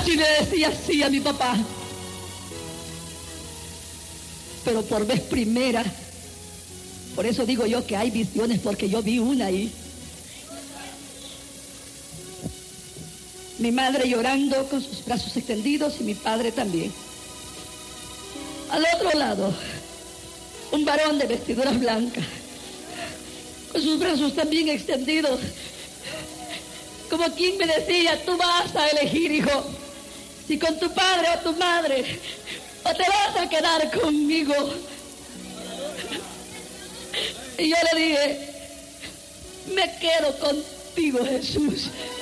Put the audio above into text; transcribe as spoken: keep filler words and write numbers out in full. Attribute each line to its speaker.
Speaker 1: y le decía sí a mi papá. Pero por vez primera, por eso digo yo que hay visiones, porque yo vi una ahí. Mi madre llorando con sus brazos extendidos y mi padre también. Al otro lado, un varón de vestiduras blancas, con sus brazos también extendidos, como quien me decía, tú vas a elegir, hijo, si con tu padre o tu madre, o te vas a quedar conmigo. Y yo le dije, me quedo contigo, Jesús.